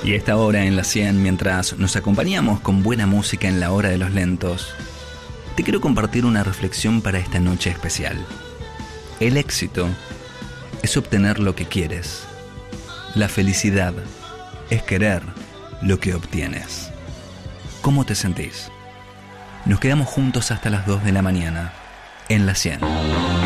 Y a esta hora en la 100, mientras nos acompañamos con buena música en la hora de los lentos, te quiero compartir una reflexión para esta noche especial. El éxito es obtener lo que quieres. La felicidad es querer lo que obtienes. ¿Cómo te sentís? Nos quedamos juntos hasta las 2 de la mañana en la 100.